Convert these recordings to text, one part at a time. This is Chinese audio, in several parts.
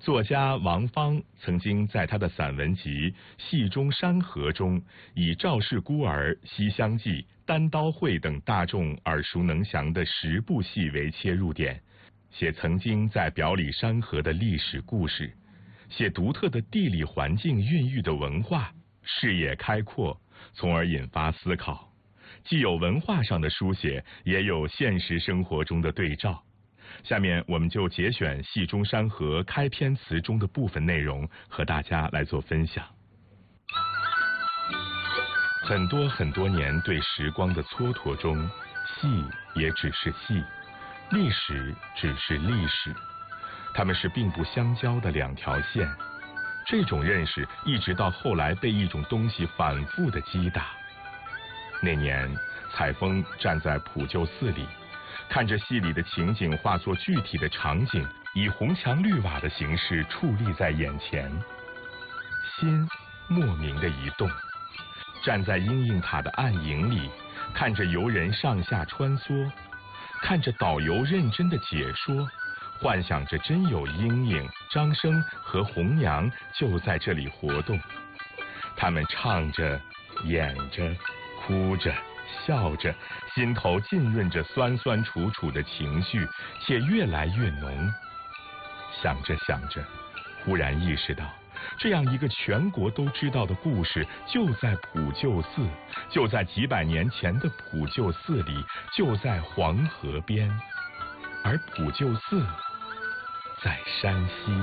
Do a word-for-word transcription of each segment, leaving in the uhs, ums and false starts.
作家王芳曾经在他的散文集《戏中山河》中，以赵氏孤儿、西厢记、单刀会等大众耳熟能详的十部戏为切入点，写曾经在表里山河的历史故事，写独特的地理环境孕育的文化，视野开阔，从而引发思考。既有文化上的书写，也有现实生活中的对照。下面我们就节选《戏中山河》开篇词中的部分内容，和大家来做分享。很多很多年对时光的蹉跎中，戏也只是戏，历史只是历史，它们是并不相交的两条线。这种认识一直到后来被一种东西反复的击打。那年，采风站在普救寺里，看着戏里的情景化作具体的场景，以红墙绿瓦的形式矗立在眼前，心莫名的一动。站在阴影塔的暗影里，看着游人上下穿梭，看着导游认真的解说，幻想着真有阴影、张生和红娘就在这里活动。他们唱着、演着、哭着、笑着，心头浸润着酸酸楚楚的情绪，且越来越浓。想着想着，忽然意识到，这样一个全国都知道的故事，就在普救寺，就在几百年前的普救寺里，就在黄河边。而普救寺在山西。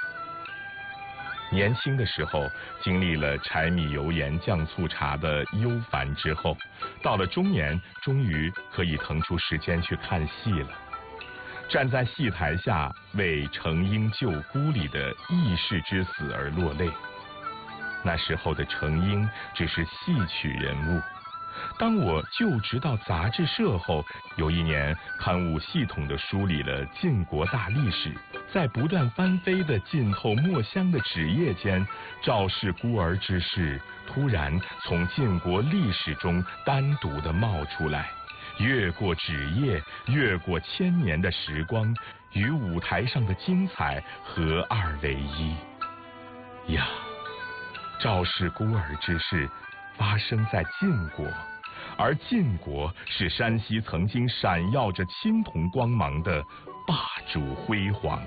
年轻的时候经历了柴米油盐酱醋茶的忧烦之后，到了中年，终于可以腾出时间去看戏了。站在戏台下，为程婴救孤里的义士之死而落泪。那时候的程婴只是戏曲人物。当我就职到杂志社后，有一年刊物系统地梳理了晋国大历史，在不断翻飞的浸透墨香的纸页间，赵氏孤儿之事突然从晋国历史中单独地冒出来，越过纸页，越过千年的时光，与舞台上的精彩合二为一。呀，赵氏孤儿之事发生在晋国，而晋国是山西曾经闪耀着青铜光芒的霸主辉煌。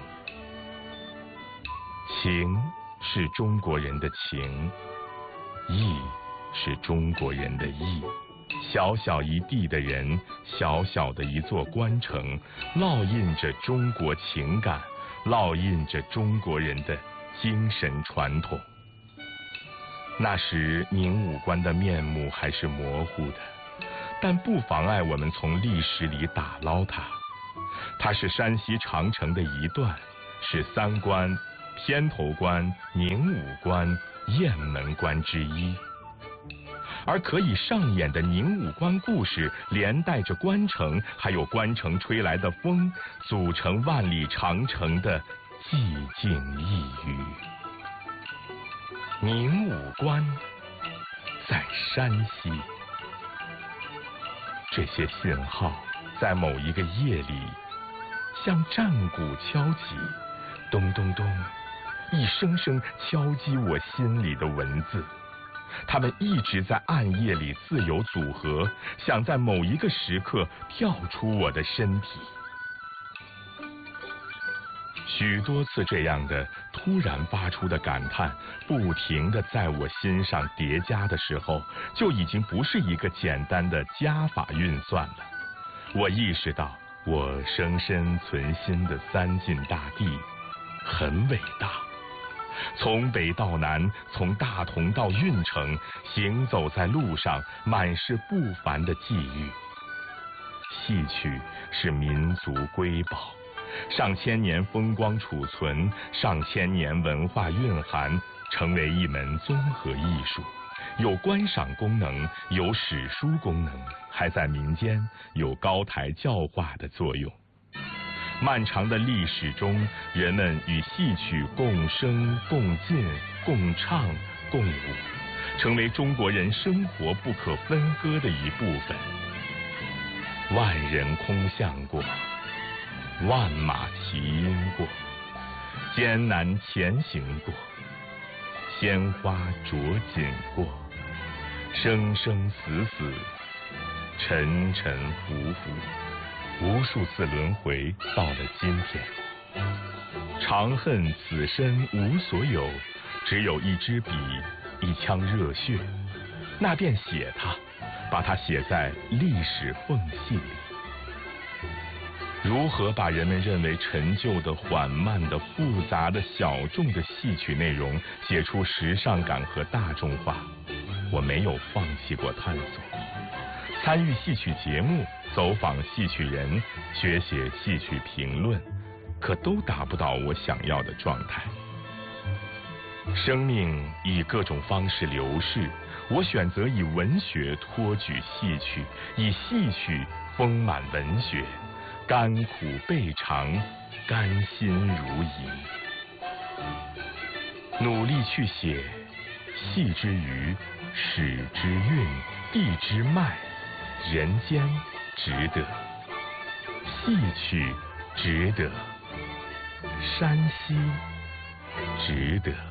情是中国人的情，义是中国人的义。小小一地的人，小小的一座关城，烙印着中国情感，烙印着中国人的精神传统。那时宁武关的面目还是模糊的，但不妨碍我们从历史里打捞它。它是山西长城的一段，是三关、偏头关、宁武关、雁门关之一。而可以上演的宁武关故事，连带着关城，还有关城吹来的风，组成万里长城的寂静一隅。宁武关在山西。这些信号在某一个夜里，像战鼓敲击，咚咚咚，一声声敲击我心里的文字。它们一直在暗夜里自由组合，想在某一个时刻跳出我的身体。许多次这样的突然发出的感叹，不停地在我心上叠加的时候，就已经不是一个简单的加法运算了。我意识到，我生身存心的三晋大地很伟大。从北到南，从大同到运城，行走在路上，满是不凡的际遇。戏曲是民族瑰宝，上千年风光储存，上千年文化蕴含，成为一门综合艺术，有观赏功能，有史书功能，还在民间有高台教化的作用。漫长的历史中，人们与戏曲共生、共进、共唱、共舞，成为中国人生活不可分割的一部分。万人空巷过，万马齐喑过， 艰难前行过，鲜花着锦过，生生死死，沉沉浮浮，无数次轮回，到了今天。长恨此生无所有，只有一支笔，一腔热血，那便写它，把它写在历史缝隙里。如何把人们认为陈旧的、缓慢的、复杂的、小众的戏曲内容写出时尚感和大众化，我没有放弃过探索。参与戏曲节目，走访戏曲人，学写戏曲评论，可都达不到我想要的状态。生命以各种方式流逝，我选择以文学托举戏曲，以戏曲丰满文学，甘苦备尝，甘心如饴。努力去写，戏之余，史之韵，地之脉，人间值得，戏曲值得，山西值得。